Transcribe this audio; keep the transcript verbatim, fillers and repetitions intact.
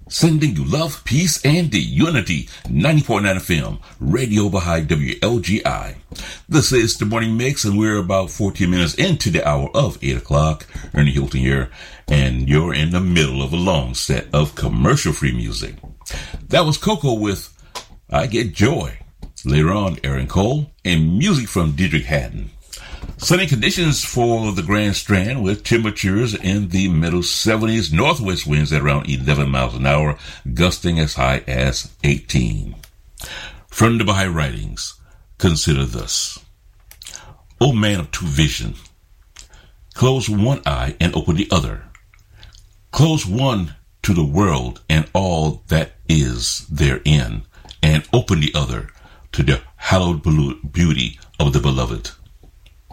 Sending you love, peace, and unity. ninety point nine F M, Radio Baha'i W L G I. This is the Morning Mix, and we're about fourteen minutes into the hour of eight o'clock. Ernie Hilton here, and you're in the middle of a long set of commercial-free music. That was Coco with I Get Joy. Later on, Aaron Cole, and music from Deirdre Haddon. Sunny conditions for the Grand Strand with temperatures in the middle seventies, northwest winds at around eleven miles an hour, gusting as high as eighteen. From the Baha'i Writings, consider this. O man of true vision, close one eye and open the other. Close one to the world and all that is therein, and open the other to the hallowed beauty of the beloved.